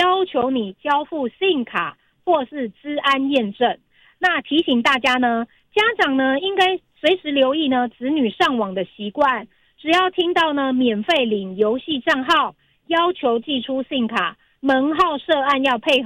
要求你交付信卡或是资安验证。那提醒大家呢，家长呢应该随时留意呢子女上网的习惯，只要听到呢免费领游戏账号，要求寄出信卡，门号涉案要配合